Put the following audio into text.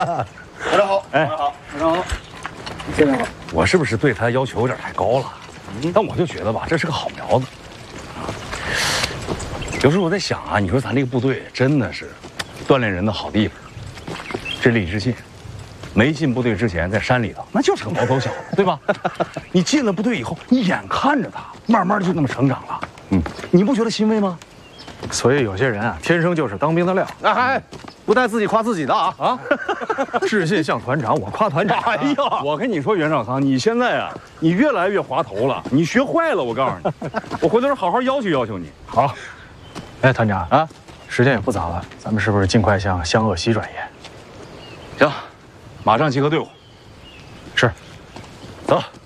团长好， 哎， 好，团长好，先生好。 我是不是对他要求有点太高了？但我就觉得吧，这是个好苗子。有时候我在想啊，你说咱这个部队真的是锻炼人的好地方。这李志信，没进部队之前在山里头那就是个毛头小子，对吧？你进了部队以后，你眼看着他慢慢的就那么成长了，你不觉得欣慰吗？ 所以有些人啊，天生就是当兵的料。 哎，不带自己夸自己的啊！ 志信像团长，我夸团长。 哎呀，我跟你说，袁绍康，你现在啊，你越来越滑头了，你学坏了，我告诉你，我回头好好要求要求你。 好，哎，团长啊，时间也不早了，咱们是不是尽快向湘鄂西转移？ 行，马上集合队伍。 是， 走。